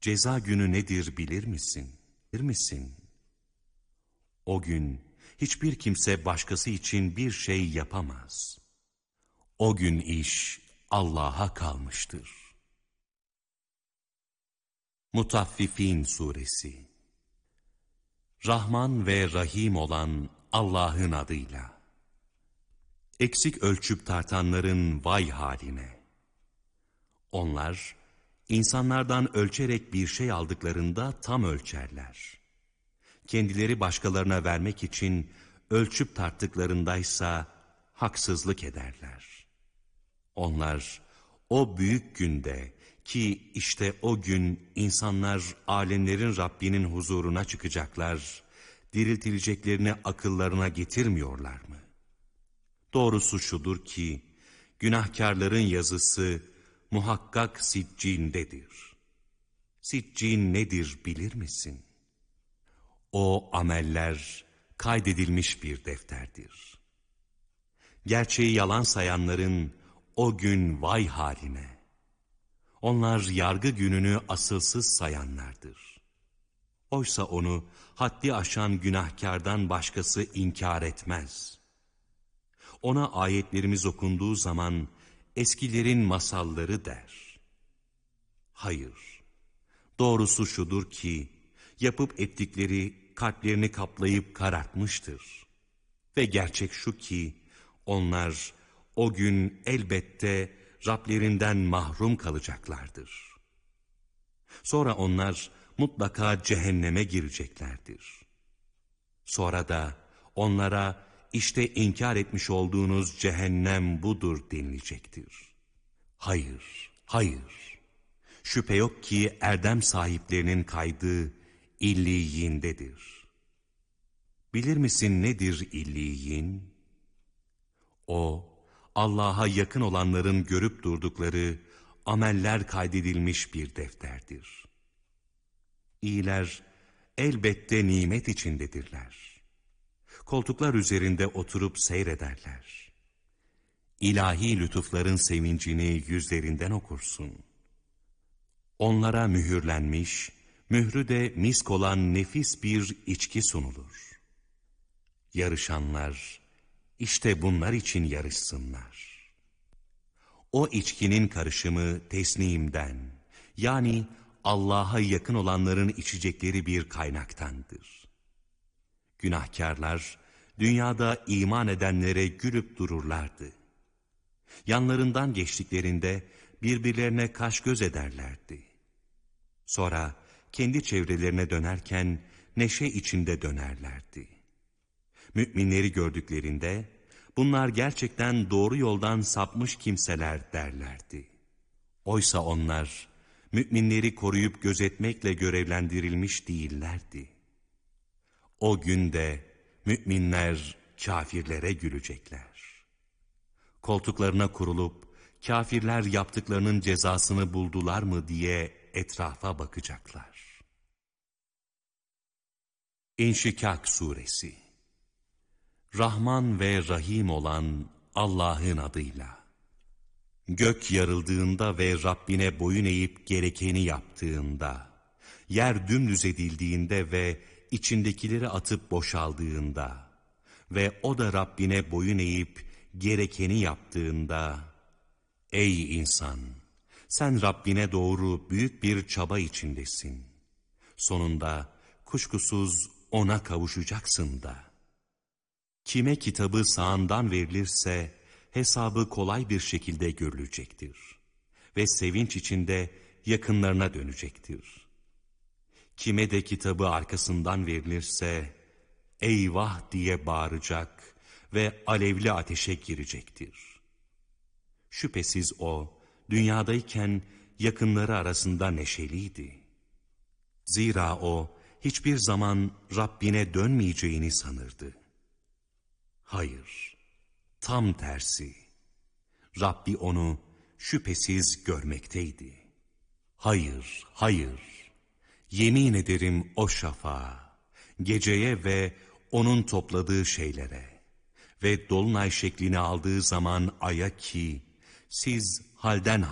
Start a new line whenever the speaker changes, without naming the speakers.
Ceza günü nedir bilir misin? Bilir misin? O gün hiçbir kimse başkası için bir şey yapamaz. O gün iş Allah'a kalmıştır. Mutaffifin Suresi. Rahman ve Rahim olan Allah'ın adıyla. Eksik ölçüp tartanların vay haline. Onlar, insanlardan ölçerek bir şey aldıklarında tam ölçerler. Kendileri başkalarına vermek için ölçüp tarttıklarındaysa haksızlık ederler. Onlar, o büyük günde ki işte o gün insanlar alemlerin Rabbinin huzuruna çıkacaklar, diriltileceklerini akıllarına getirmiyorlar mı? Doğrusu şudur ki, günahkarların yazısı muhakkak siccindedir. Siccin nedir bilir misin? O ameller kaydedilmiş bir defterdir. Gerçeği yalan sayanların o gün vay haline. Onlar yargı gününü asılsız sayanlardır. Oysa onu haddi aşan günahkardan başkası inkar etmez. Ona ayetlerimiz okunduğu zaman eskilerin masalları der. Hayır, doğrusu şudur ki yapıp ettikleri kalplerini kaplayıp karartmıştır. Ve gerçek şu ki onlar o gün elbette Rablerinden mahrum kalacaklardır. Sonra onlar mutlaka cehenneme gireceklerdir. Sonra da onlara işte inkar etmiş olduğunuz cehennem budur denilecektir. Hayır, hayır. Şüphe yok ki erdem sahiplerinin kaydı illiyindedir. Bilir misin nedir illiyin? O, Allah'a yakın olanların görüp durdukları ameller kaydedilmiş bir defterdir. İyiler elbette nimet içindedirler. Koltuklar üzerinde oturup seyrederler. İlahi lütufların sevincini yüzlerinden okursun. Onlara mühürlenmiş, mührü de misk olan nefis bir içki sunulur. Yarışanlar, işte bunlar için yarışsınlar. O içkinin karışımı tesnimden, yani Allah'a yakın olanların içecekleri bir kaynaktandır. Günahkarlar, dünyada iman edenlere gülüp dururlardı. Yanlarından geçtiklerinde birbirlerine kaş göz ederlerdi. Sonra kendi çevrelerine dönerken neşe içinde dönerlerdi. Müminleri gördüklerinde, bunlar gerçekten doğru yoldan sapmış kimseler derlerdi. Oysa onlar, müminleri koruyup gözetmekle görevlendirilmiş değillerdi. O günde müminler kafirlere gülecekler. Koltuklarına kurulup, kafirler yaptıklarının cezasını buldular mı diye etrafa bakacaklar. İnşikak Suresi. Rahman ve Rahim olan Allah'ın adıyla. Gök yarıldığında ve Rabbine boyun eğip gerekeni yaptığında, yer dümdüz edildiğinde ve içindekileri atıp boşaldığında ve o da Rabbine boyun eğip gerekeni yaptığında, ey insan, sen Rabbine doğru büyük bir çaba içindesin. Sonunda kuşkusuz ona kavuşacaksın da. Kime kitabı sağından verilirse hesabı kolay bir şekilde görülecektir ve sevinç içinde yakınlarına dönecektir. Kime de kitabı arkasından verilirse eyvah diye bağıracak ve alevli ateşe girecektir. Şüphesiz o dünyadayken yakınları arasında neşeliydi. Zira o hiçbir zaman Rabbine dönmeyeceğini sanırdı. Hayır, tam tersi. Rabbi onu şüphesiz görmekteydi. Hayır, hayır. Yemin ederim o şafağa, geceye ve onun topladığı şeylere ve dolunay şeklini aldığı zaman aya ki siz halden